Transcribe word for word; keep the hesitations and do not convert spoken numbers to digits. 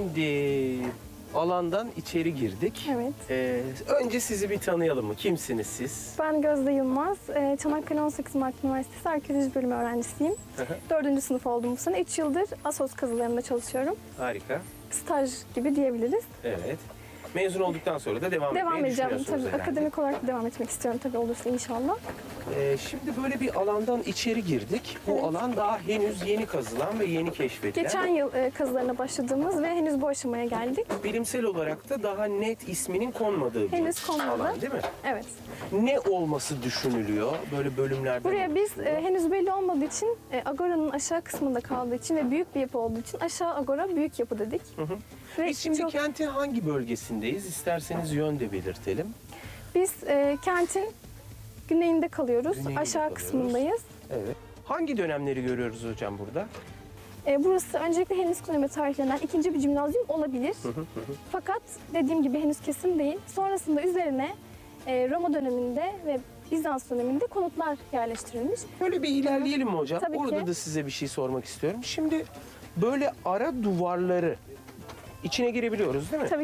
Şimdi alandan içeri girdik. Evet. Ee, önce sizi bir tanıyalım mı? Kimsiniz siz? Ben Gözde Yılmaz. Ee, Çanakkale on sekiz Mart Üniversitesi Arkeoloji Bölümü öğrencisiyim. Hı hı. Dördüncü sınıf oldum bu sene. Üç yıldır ASOS kazılarında çalışıyorum. Harika. Staj gibi diyebiliriz. Evet. Mezun olduktan sonra da devam, Devam etmeyi edeceğim düşünüyorsunuz tabii. herhalde. Akademik olarak da devam etmek istiyorum tabii olursa inşallah. Ee, şimdi böyle bir alandan içeri girdik. Bu Evet. alan daha henüz yeni kazılan ve yeni keşfedilen. Geçen yıl e, kazılarına başladığımız ve henüz bu aşamaya geldik. Bilimsel olarak da daha net isminin konmadığı bir Henüz konmadı. alan değil mi? Evet. Ne olması düşünülüyor böyle bölümlerde? Buraya biz e, henüz belli olmadığı için e, Agora'nın aşağı kısmında kaldığı için ve büyük bir yapı olduğu için aşağı Agora büyük yapı dedik. Hı hı. Ve Biz şimdi çok- kentin hangi bölgesindeyiz? İsterseniz yön de belirtelim. Biz e, kentin güneyinde kalıyoruz. Güneyinde aşağı kalıyoruz. kısmındayız. Evet. Hangi dönemleri görüyoruz hocam burada? E, burası öncelikle Helenistik dönemi tarihlenen ikinci bir cimnazyum olabilir. Fakat dediğim gibi henüz kesin değil. Sonrasında üzerine e, Roma döneminde ve Bizans döneminde konutlar yerleştirilmiş. Böyle bir ilerleyelim mi hocam? Tabii Orada ki. da size bir şey sormak istiyorum. Şimdi böyle ara duvarları içine girebiliyoruz değil mi? Tabii